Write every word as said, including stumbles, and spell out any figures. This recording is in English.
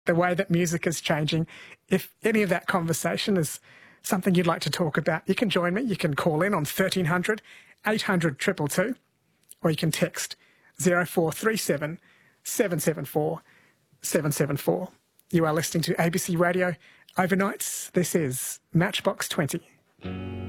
the way that music is changing. If any of that conversation is something you'd like to talk about, you can join me. You can call in on thirteen hundred, eight hundred, two two two, or you can text zero four three seven, seven seven four, seven seven four. You are listening to A B C Radio Overnights. This is Matchbox twenty.